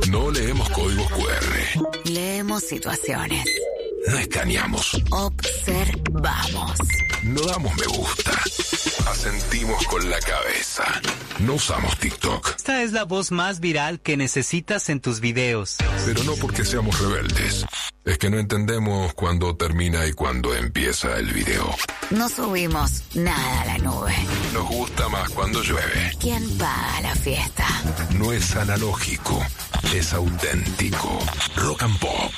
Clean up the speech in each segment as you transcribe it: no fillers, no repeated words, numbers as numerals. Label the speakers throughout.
Speaker 1: No leemos códigos QR.
Speaker 2: Leemos situaciones.
Speaker 1: No escaneamos.
Speaker 2: Observamos.
Speaker 1: No damos me gusta. Asentimos con la cabeza. No usamos TikTok.
Speaker 3: Esta es la voz más viral que necesitas en tus videos.
Speaker 1: Pero no porque seamos rebeldes. Es que no entendemos cuándo termina y cuándo empieza el video.
Speaker 2: No subimos nada a la nube.
Speaker 1: Nos gusta más cuando llueve.
Speaker 2: ¿Quién paga la fiesta?
Speaker 1: No es analógico, es auténtico. Rock and Pop.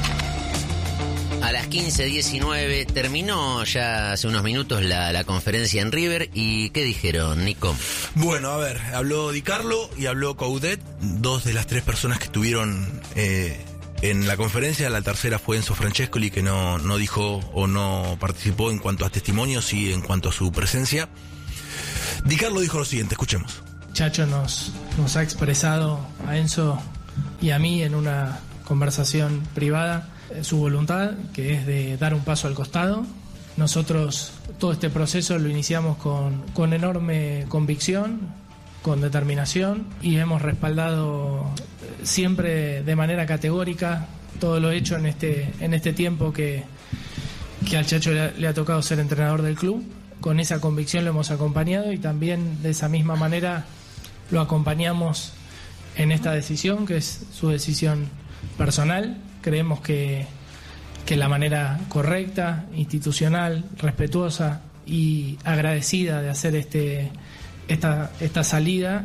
Speaker 4: A las 15:19 terminó ya hace unos minutos la conferencia en River. ¿Y qué dijeron, Nico?
Speaker 5: Bueno, a ver, habló Di Carlo y habló Coudet, dos de las tres personas que estuvieron en la conferencia. La tercera fue Enzo Francescoli, que no dijo o no participó en cuanto a testimonios y en cuanto a su presencia. Di Carlo dijo lo siguiente, escuchemos.
Speaker 6: Chacho nos ha expresado a Enzo y a mí en una conversación privada su voluntad, que es de dar un paso al costado. Nosotros todo este proceso lo iniciamos con enorme convicción, con determinación, y hemos respaldado siempre de manera categórica todo lo hecho en este tiempo que al Chacho le ha tocado ser entrenador del club. Con esa convicción lo hemos acompañado y también de esa misma manera lo acompañamos en esta decisión, que es su decisión personal. Creemos que la manera correcta, institucional, respetuosa y agradecida de hacer esta salida.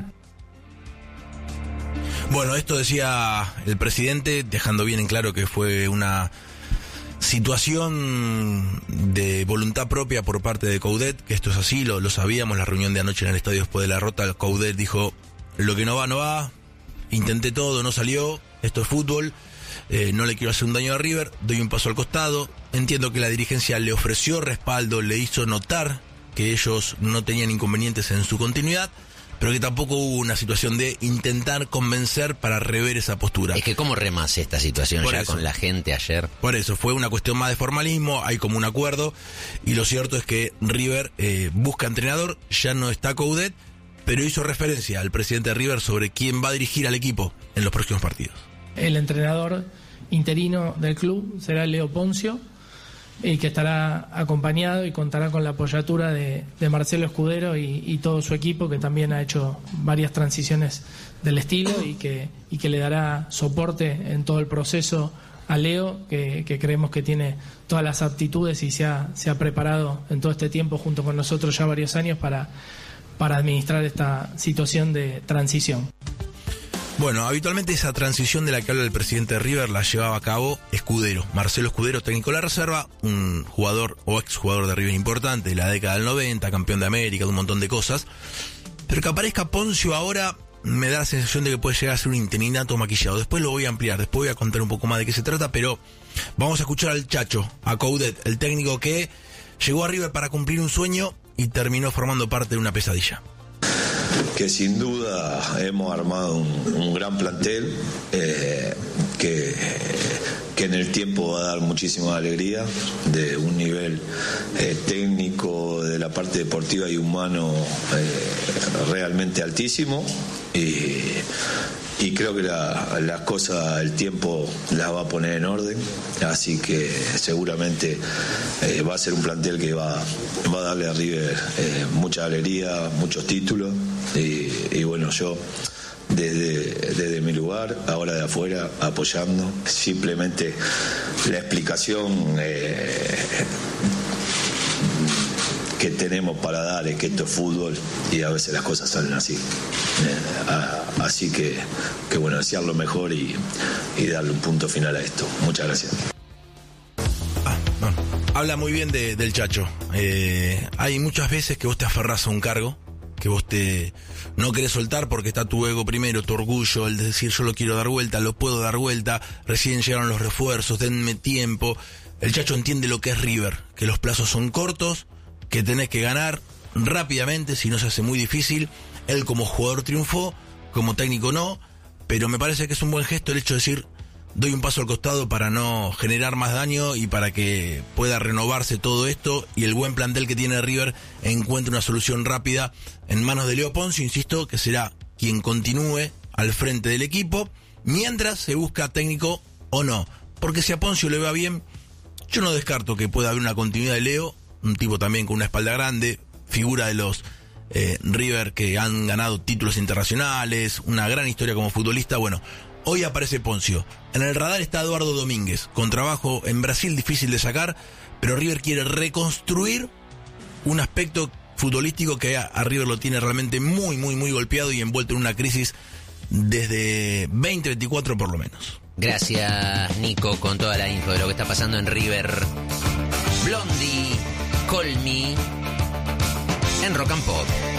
Speaker 5: Bueno, esto decía el presidente, dejando bien en claro que fue una situación de voluntad propia por parte de Coudet, que esto es así, lo sabíamos. La reunión de anoche en el estadio después de la derrota, Coudet dijo: lo que no va, intenté todo, no salió, esto es fútbol. No le quiero hacer un daño a River, doy un paso al costado. Entiendo que la dirigencia le ofreció respaldo, le hizo notar que ellos no tenían inconvenientes en su continuidad, pero que tampoco hubo una situación de intentar convencer para rever esa postura.
Speaker 4: Es que cómo remas esta situación
Speaker 5: por
Speaker 4: ya
Speaker 5: eso,
Speaker 4: con la gente ayer.
Speaker 5: Por eso, fue una cuestión más de formalismo, hay como un acuerdo, y lo cierto es que River busca entrenador, ya no está Coudet, pero hizo referencia al presidente de River sobre quién va a dirigir al equipo en los próximos partidos.
Speaker 6: El entrenador interino del club será Leo Poncio, que estará acompañado y contará con la apoyatura de Marcelo Escudero y todo su equipo, que también ha hecho varias transiciones del estilo y que le dará soporte en todo el proceso a Leo, que creemos que tiene todas las aptitudes y se ha preparado en todo este tiempo junto con nosotros ya varios años para administrar esta situación de transición.
Speaker 5: Bueno, habitualmente esa transición de la que habla el presidente de River la llevaba a cabo Escudero, Marcelo Escudero, técnico de la reserva, un jugador o exjugador de River importante de la década del 90, campeón de América, de un montón de cosas. Pero que aparezca Poncio ahora me da la sensación de que puede llegar a ser un interinato maquillado. Después lo voy a ampliar, después voy a contar un poco más de qué se trata, pero vamos a escuchar al Chacho, a Coudet, el técnico que llegó a River para cumplir un sueño y terminó formando parte de una pesadilla.
Speaker 7: Que sin duda hemos armado un gran plantel que en el tiempo va a dar muchísima alegría, de un nivel técnico, de la parte deportiva y humano realmente altísimo, y creo que las cosas el tiempo las va a poner en orden, así que seguramente va a ser un plantel que va a darle a River mucha alegría, muchos títulos, y bueno, yo desde mi lugar, ahora de afuera, apoyando. Simplemente la explicación que tenemos para dar es que esto es fútbol y a veces las cosas salen así. Así que bueno, desear lo mejor y darle un punto final a esto. Muchas gracias.
Speaker 5: Habla muy bien del Chacho. Hay muchas veces que vos te aferrás a un cargo, que vos no querés soltar porque está tu ego primero, tu orgullo, el de decir yo lo quiero dar vuelta, lo puedo dar vuelta, recién llegaron los refuerzos, denme tiempo. El Chacho entiende lo que es River, que los plazos son cortos, que tenés que ganar rápidamente, si no se hace muy difícil. Él como jugador triunfó, como técnico no, pero me parece que es un buen gesto el hecho de decir doy un paso al costado para no generar más daño y para que pueda renovarse todo esto y el buen plantel que tiene River encuentre una solución rápida en manos de Leo Poncio, insisto, que será quien continúe al frente del equipo mientras se busca técnico o no. Porque si a Poncio le va bien, yo no descarto que pueda haber una continuidad de Leo, un tipo también con una espalda grande, figura de los River que han ganado títulos internacionales, una gran historia como futbolista. Bueno, hoy aparece Poncio. En el radar está Eduardo Domínguez, con trabajo en Brasil difícil de sacar, pero River quiere reconstruir un aspecto futbolístico que a River lo tiene realmente muy, muy, muy golpeado y envuelto en una crisis desde 2024 por lo menos.
Speaker 4: Gracias, Nico, con toda la info de lo que está pasando en River. Blondie, Call Me, en Rock and Pop.